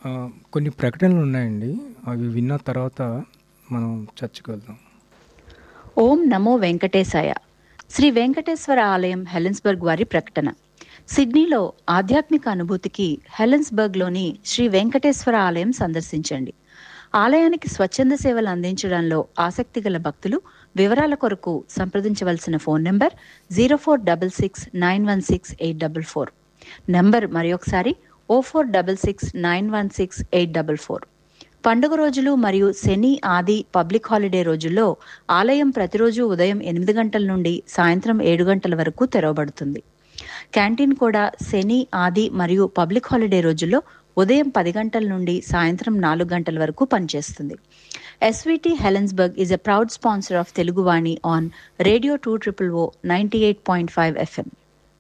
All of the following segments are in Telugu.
కొన్ని ప్రకటనలు ఉన్నాయండి. అవి విన్న తర్వాత మనం చర్చకు వెళ్దాం. ఓం నమో వెంకటేశాయ. శ్రీ వెంకటేశ్వర ఆలయం హెలెన్స్బర్గ్ వారి ప్రకటన. సిడ్నీలో ఆధ్యాత్మిక అనుభూతికి హెలెన్స్బర్గ్లోని శ్రీ వెంకటేశ్వర ఆలయం సందర్శించండి. ఆలయానికి స్వచ్ఛంద సేవలు అందించడంలో ఆసక్తి గల భక్తులు వివరాల కొరకు సంప్రదించవలసిన ఫోన్ నంబర్ 0466916844. నంబర్ మరొకసారి 0466916844. పండుగ రోజులు మరియు శని, ఆది, పబ్లిక్ హాలిడే రోజుల్లో ఆలయం ప్రతిరోజు ఉదయం 8 గంటల నుండి సాయంత్రం 7 గంటల వరకు తెరవబడుతుంది. క్యాంటీన్ కూడా శని, ఆది మరియు పబ్లిక్ హాలిడే రోజుల్లో ఉదయం 10 గంటల నుండి సాయంత్రం 4 గంటల వరకు పనిచేస్తుంది. SVT Helensburgh is a proud sponsor of Teluguvani on radio 200 98.5 FM.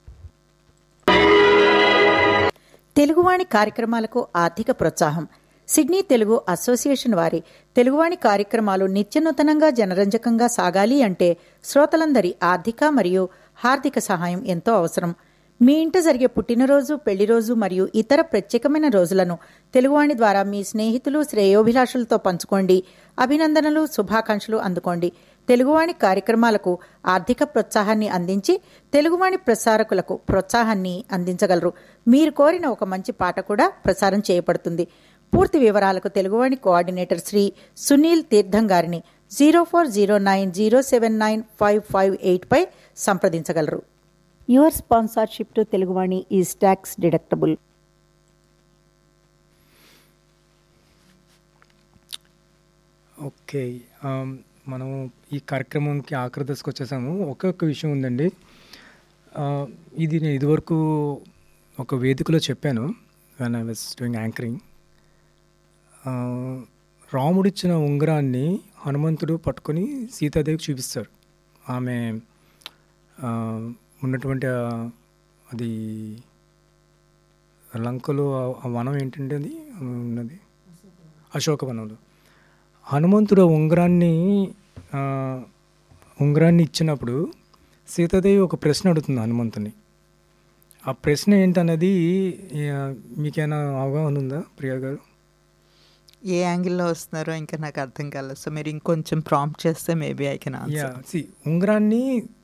Teluguvani కార్యక్రమాలకు ఆర్థిక ప్రోత్సాహం. సిడ్నీ తెలుగు అసోసియేషన్ వారి తెలుగువాణి కార్యక్రమాలు నిత్యనూతనంగా జనరంజకంగా సాగాలి అంటే శ్రోతలందరి ఆర్థిక మరియు హార్దిక సహాయం ఎంతో అవసరం. మీ ఇంట జరిగే పుట్టినరోజు, పెళ్లిరోజు మరియు ఇతర ప్రత్యేకమైన రోజులను తెలుగువాణి ద్వారా మీ స్నేహితులు, శ్రేయోభిలాషులతో పంచుకోండి. అభినందనలు, శుభాకాంక్షలు అందుకోండి. తెలుగువాణి కార్యక్రమాలకు ఆర్థిక ప్రోత్సాహాన్ని అందించి తెలుగువాణి ప్రసారకులకు ప్రోత్సాహాన్ని అందించగలరు. మీరు కోరిన ఒక మంచి పాట కూడా ప్రసారం చేయబడుతుంది. పూర్తి వివరాలకు తెలుగువాణి కోఆర్డినేటర్ శ్రీ సునీల్ తీర్థం గారిని 0409079558 పై సంప్రదించగలరు. Your sponsorship to Teluguvani is tax deductible. Okay, మనం ఈ కార్యక్రమానికి ఆఖరి దశకు వచ్చేసాము. ఒక్కొక్క విషయం ఉందండి. ఇది నేను ఇదివరకు ఒక వేదికలో చెప్పాను, when I was doing anchoring. రాముడిచ్చిన ఉంగరాన్ని హనుమంతుడు పట్టుకొని సీతాదేవికి చూపిస్తారు. ఆమె ఉన్నటువంటి అది లంకలో ఆ వనం ఏంటంటే అది ఉన్నది అశోకవనంలో. హనుమంతుడు ఉంగరాన్ని ఇచ్చినప్పుడు సీతాదేవి ఒక ప్రశ్న అడుగుతుంది హనుమంతుని. ఆ ప్రశ్న ఏంటన్నది మీకేమైనా అవగాహన ఉందా ప్రియా గారు? ఏ యాంగిల్లో వస్తున్నారో ఇంకా నాకు అర్థం కాలేదు. సో మీరు ఇంకొంచెం ప్రాంప్ట్ చేస్తే మేబీ ఐ కెన్ ఆన్సర్. ఉంగరాన్ని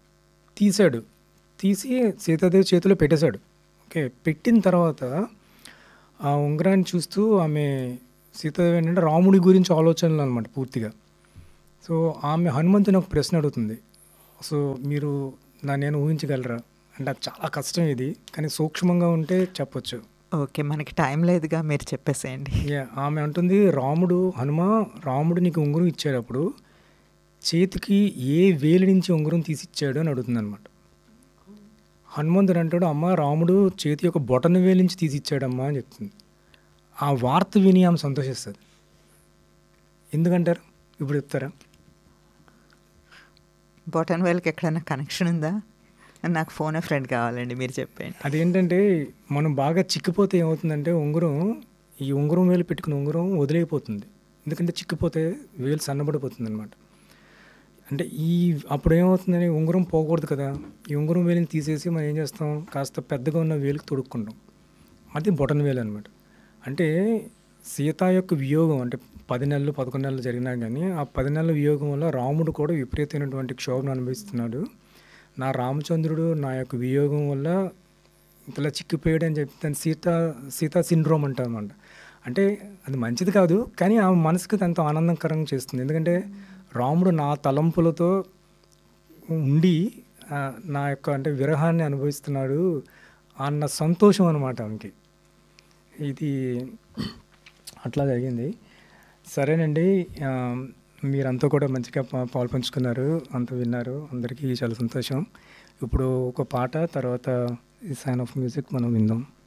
తీసి సీతాదేవి చేతిలో పెట్టేశాడు. ఓకే, పెట్టిన తర్వాత ఆ ఉంగరాన్ని చూస్తూ ఆమె సీతాదేవి ఏంటంటే రాముడి గురించి ఆలోచనలు అనమాట పూర్తిగా. సో ఆమె హనుమంతుని ఒక ప్రశ్న అడుగుతుంది. సో మీరు నేను ఊహించగలరా అంటే అది చాలా కష్టం ఇది, కానీ సూక్ష్మంగా ఉంటే చెప్పొచ్చు. ఓకే, మనకి టైం లేదుగా, మీరు చెప్పేసేయండి. ఆమె అంటుంది, రాముడు నీకు ఉంగరం ఇచ్చేటప్పుడు చేతికి ఏ వేలు నుంచి ఉంగరం తీసిచ్చాడు అని అడుగుతుంది అనమాట. హనుమంతుడు అంటాడు, అమ్మ రాముడు చేతి యొక్క బొటన వేలు నుంచి తీసిచ్చాడమ్మా అని చెప్తుంది. ఆ వార్త విని ఆమె సంతోషిస్తుంది. ఎందుకంటారు ఇప్పుడు చెప్తారా? బొటన్ వేల్కి ఎక్కడైనా కనెక్షన్ ఉందా? నాకు ఫోన్ ఫ్రెండ్ కావాలండి, మీరు చెప్పండి. అదేంటంటే మనం బాగా చిక్కిపోతే ఏమవుతుందంటే ఈ ఉంగరం వేలు పెట్టుకున్న ఉంగరం వదిలేకపోతుంది. ఎందుకంటే చిక్కిపోతే వేలు సన్నబడిపోతుంది అనమాట. అంటే అప్పుడు ఏమవుతుందని ఉంగరం పోకూడదు కదా, ఈ ఉంగరం వేలుని తీసేసి మనం ఏం చేస్తాం, కాస్త పెద్దగా ఉన్న వేలుకి తొడుక్కుంటాం. అది బొటన వేలు అనమాట. అంటే సీత యొక్క వియోగం అంటే 10 నెలలు 11 నెలలు జరిగినా కానీ ఆ 10 నెలల వియోగం వల్ల రాముడు కూడా విపరీతమైనటువంటి క్షోభను అనుభవిస్తున్నాడు. నా రామచంద్రుడు నా యొక్క వియోగం వల్ల ఇంతలా చిక్కిపోయాడు అని చెప్పి దాన్ని సీతా సిండ్రోమ్ అంటారు అన్నమాట. అంటే అది మంచిది కాదు, కానీ ఆ మనసుకి ఎంతో ఆనందకరంగా చేస్తుంది. ఎందుకంటే రాముడు నా తలంపులతో ఉండి నా యొక్క అంటే విరహాన్ని అనుభవిస్తున్నాడు అన్న సంతోషం అనమాట ఆమెకి. ఇది అట్లా జరిగింది. సరేనండి, మీరంతా కూడా మంచిగా పాల్పంచుకున్నారు, అంత విన్నారు, అందరికీ చాలా సంతోషం. ఇప్పుడు ఒక పాట, తర్వాత ఈ సైన్ ఆఫ్ మ్యూజిక్ మనం విందాం.